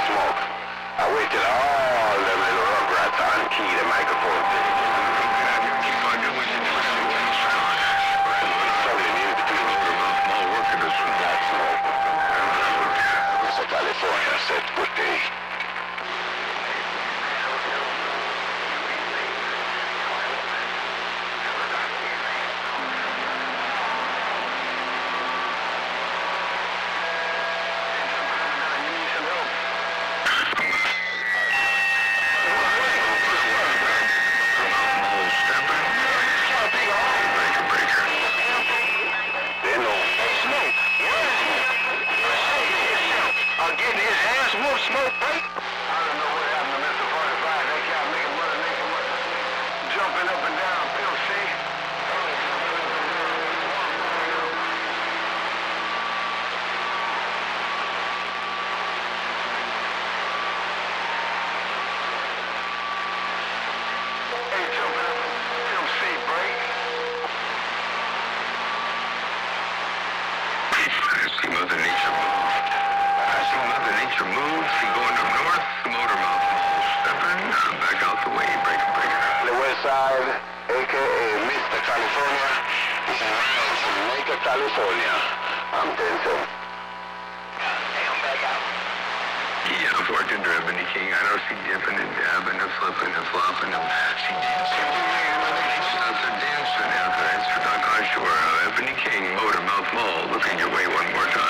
smoke. I waited all them little rugrats and key the microphone thing. Keep on doing what you're doing. Something in between More working this one. that smoke. So California said good day. They know. Smoke. Getting his ass whooped, Smoke, right? I don't know what happened to Mr. 45. They kept making money, jumping up and down. Bill, see? Hey, jumping up. Bill, see, break. I see Mother Nature move. I see Mother Nature move. She going up north. Motormouth Mall stepping. Back out the way. Breaker. The West Side, a.k.a. Mr. California, is around from Jamaica, California. I'm Denzel. Yeah, I've worked under Ebony King. I know she dipping and dabbing and flipping and flopping and she dancing. She's out there dancing out there. It's for Doc Onshore. Ebony King, Motormouth Mall. Looking your way one more time.